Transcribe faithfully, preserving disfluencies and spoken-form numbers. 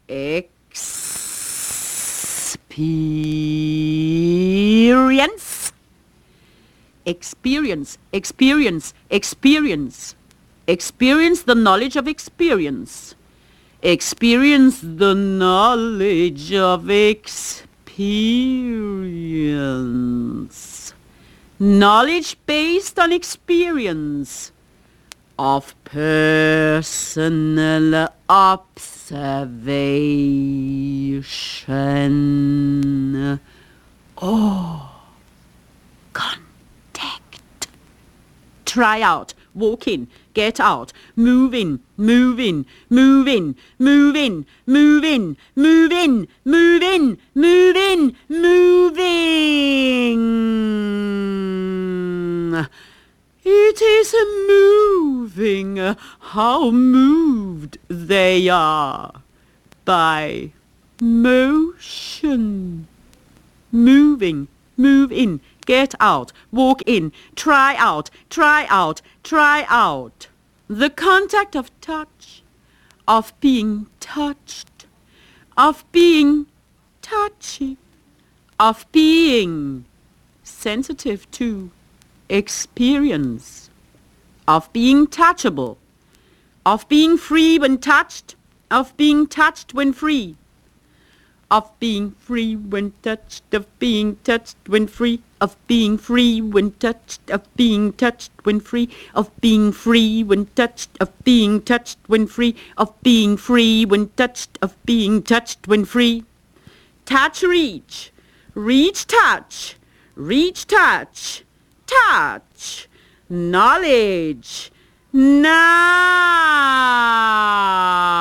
Experience. Experience, experience, experience. Experience the knowledge of experience. Experience the knowledge of experience. Knowledge based on experience of personal observation. Oh, contact. Try out, walk in, get out, move in, move in, move in, move in, move in, move in, move in, move in, moving. It is moving. How moved they are by motion. Moving, move in, get out, walk in, try out, try out, try out. The contact of touch, of being touched, of being touchy, of being sensitive to experience, of being touchable, of being free when touched, of being touched when free, of being free when touched, of being touched when free, of being free when touched, of being touched when free, of being free when touched, of being touched when free, of being free when touched, of being touched when free. Touch, reach, reach, touch, reach, touch, touch, knowledge, now.